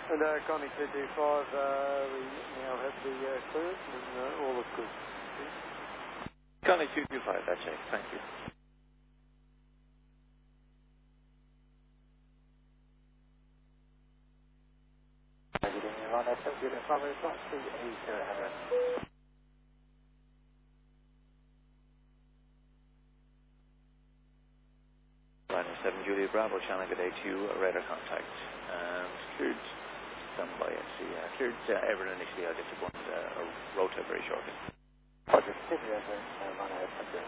And Connie 225, we now have the clearance and all is good. Connie 225, that's it. Thank you. Liner 7 Julia Bravo, Channel Good Day 2, radar contact. And cleared standby, I see. Cleared Everett initially. I'll get to go on a rotor very shortly. Roger, 2 Liner 7